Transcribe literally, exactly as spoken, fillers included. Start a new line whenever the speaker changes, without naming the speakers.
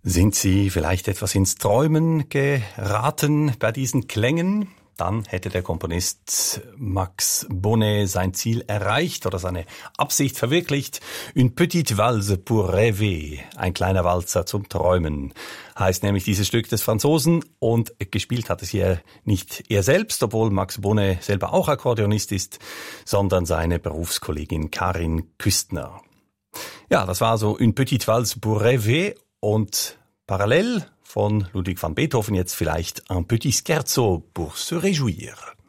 Sind Sie vielleicht etwas ins Träumen geraten bei diesen Klängen? Dann hätte der Komponist Max Bonnet sein Ziel erreicht oder seine Absicht verwirklicht. Une petite valse pour rêver, ein kleiner Walzer zum Träumen, heißt nämlich dieses Stück des Franzosen. Und gespielt hat es hier nicht er selbst, obwohl Max Bonnet selber auch Akkordeonist ist, sondern seine Berufskollegin Karin Küstner. Ja, das war so Une petite valse pour rêver und parallel von Ludwig van Beethoven jetzt vielleicht Un petit scherzo pour se réjouir.